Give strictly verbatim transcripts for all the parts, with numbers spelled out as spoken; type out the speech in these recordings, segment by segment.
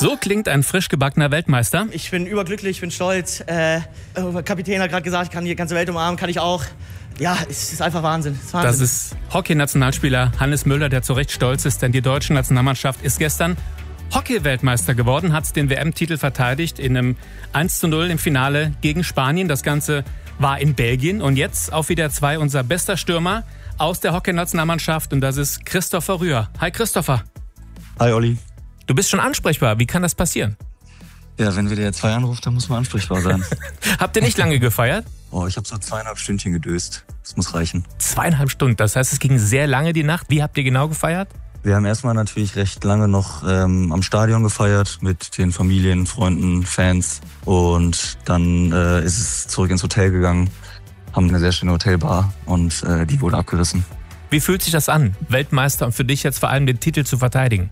So klingt ein frisch gebackener Weltmeister. Ich bin überglücklich, ich bin stolz. Äh, Kapitän hat gerade gesagt, ich kann die ganze Welt umarmen, kann ich auch. Ja, es ist einfach Wahnsinn. Es ist Wahnsinn. Das ist Hockey-Nationalspieler Hannes Müller, der zu Recht stolz ist, denn die deutsche Nationalmannschaft ist gestern Hockey-Weltmeister geworden, hat den W M-Titel verteidigt in einem eins zu null im Finale gegen Spanien. Das Ganze war in Belgien und jetzt auf Wiedersehen zwei unser bester Stürmer aus der Hockey-Nationalmannschaft und das ist Christopher Rühr. Hi Christopher. Hi Olli. Du bist schon ansprechbar. Wie kann das passieren? Ja, wenn wir der zwei anruft, dann muss man ansprechbar sein. Habt ihr nicht lange gefeiert? Oh, ich habe so zweieinhalb Stündchen gedöst. Das muss reichen. Zweieinhalb Stunden, das heißt, es ging sehr lange die Nacht. Wie habt ihr genau gefeiert? Wir haben erstmal natürlich recht lange noch ähm, am Stadion gefeiert mit den Familien, Freunden, Fans. Und dann äh, ist es zurück ins Hotel gegangen, haben eine sehr schöne Hotelbar und äh, die wurde abgerissen. Wie fühlt sich das an, Weltmeister und für dich jetzt vor allem den Titel zu verteidigen?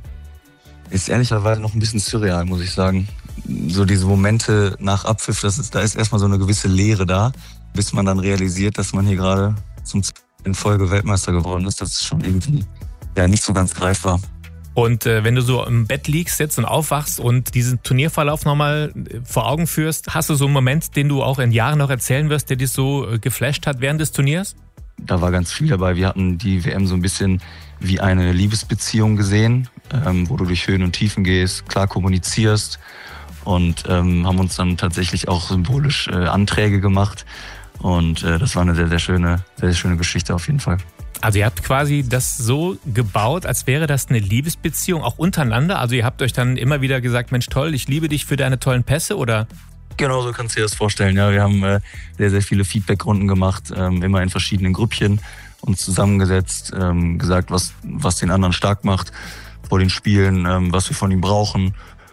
Ist ehrlicherweise noch ein bisschen surreal, muss ich sagen. So diese Momente nach Abpfiff, das ist, da ist erstmal so eine gewisse Leere da, bis man dann realisiert, dass man hier gerade zum in Folge Weltmeister geworden ist. Das ist schon irgendwie ja nicht so ganz greifbar. Und äh, wenn du so im Bett liegst jetzt und aufwachst und diesen Turnierverlauf nochmal vor Augen führst, hast du so einen Moment, den du auch in Jahren noch erzählen wirst, der dich so äh, geflasht hat während des Turniers? Da war ganz viel dabei. Wir hatten die W M so ein bisschen wie eine Liebesbeziehung gesehen, ähm, wo du durch Höhen und Tiefen gehst, klar kommunizierst und ähm, haben uns dann tatsächlich auch symbolisch äh, Anträge gemacht. Und äh, das war eine sehr, sehr schöne, sehr, sehr schöne Geschichte auf jeden Fall. Also ihr habt quasi das so gebaut, als wäre das eine Liebesbeziehung, auch untereinander? Also ihr habt euch dann immer wieder gesagt, Mensch toll, ich liebe dich für deine tollen Pässe, oder? Genau, so kannst du dir das vorstellen. Ja, wir haben äh, sehr, sehr viele Feedbackrunden gemacht, ähm, immer in verschiedenen Grüppchen, uns zusammengesetzt, ähm, gesagt, was, was den anderen stark macht vor den Spielen, ähm, was wir von ihm brauchen.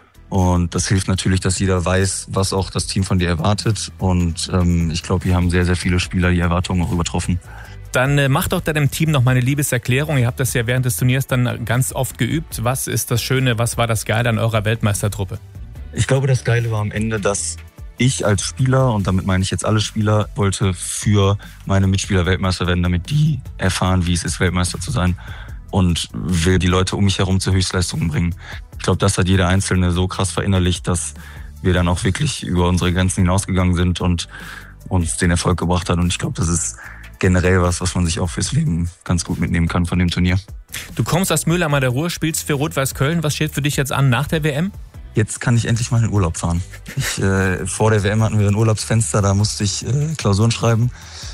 Und das hilft natürlich, dass jeder weiß, was auch das Team von dir erwartet. Und ähm, ich glaube, hier haben sehr, sehr viele Spieler die Erwartungen auch übertroffen. Dann äh, macht doch deinem Team noch mal eine Liebeserklärung. Ihr habt das ja während des Turniers dann ganz oft geübt. Was ist das Schöne, was war das Geile an eurer Weltmeistertruppe? Ich glaube, das Geile war am Ende, dass ich als Spieler, und damit meine ich jetzt alle Spieler, wollte für meine Mitspieler Weltmeister werden, damit die erfahren, wie es ist, Weltmeister zu sein. Und will die Leute um mich herum zur Höchstleistung bringen. Ich glaube, das hat jeder Einzelne so krass verinnerlicht, dass wir dann auch wirklich über unsere Grenzen hinausgegangen sind und uns den Erfolg gebracht hat. Und ich glaube, das ist generell was, was man sich auch fürs Leben ganz gut mitnehmen kann von dem Turnier. Du kommst aus Mülheim an der Ruhr, spielst für Rot-Weiß Köln. Was steht für dich jetzt an nach der W M? Jetzt kann ich endlich mal in den Urlaub fahren. Ich, äh, vor der W M hatten wir ein Urlaubsfenster, da musste ich äh, Klausuren schreiben.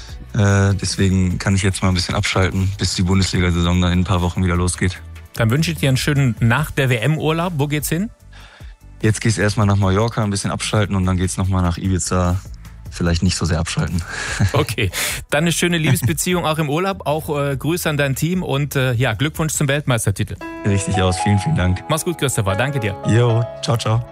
Äh, deswegen kann ich jetzt mal ein bisschen abschalten, bis die Bundesliga-Saison dann in ein paar Wochen wieder losgeht. Dann wünsche ich dir einen schönen nach der W M-Urlaub. Wo geht's hin? Jetzt geht's erstmal nach Mallorca, ein bisschen abschalten und dann geht's nochmal nach Ibiza. Vielleicht nicht so sehr abschalten. Okay, dann eine schöne Liebesbeziehung auch im Urlaub. Auch äh, Grüße an dein Team und äh, ja, Glückwunsch zum Weltmeistertitel. Richtig aus, vielen, vielen Dank. Mach's gut, Christopher. Danke dir. Jo, ciao, ciao.